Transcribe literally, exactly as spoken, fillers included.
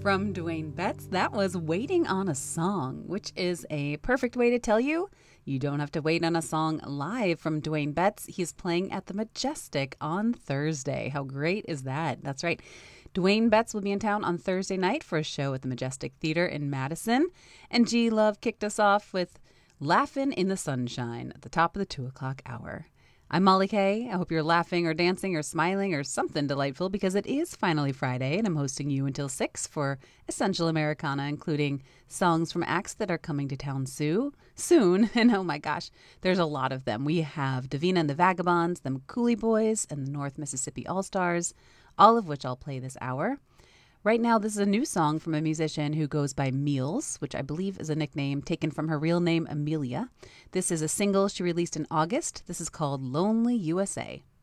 From Dwayne Betts, that was Waiting on a Song, which is a perfect way to tell you you don't have to wait on a song live from Dwayne Betts. He's playing at the Majestic on Thursday. How great is that? That's right. Dwayne Betts will be in town on Thursday night for a show at the Majestic Theater in Madison. And G Love kicked us off with Laughin' in the Sunshine at the top of the two o'clock hour. I'm Molly Kay. I hope you're laughing or dancing or smiling or something delightful because it is finally Friday and I'm hosting you until six for Essential Americana, including songs from acts that are coming to town soon. Soon, and oh my gosh, there's a lot of them. We have Davina and the Vagabonds, the McCooley Boys, and the North Mississippi All-Stars, all of which I'll play this hour. Right now, this is a new song from a musician who goes by Meals, which I believe is a nickname taken from her real name, Amelia. This is a single she released in August. This is called Lonely U S A.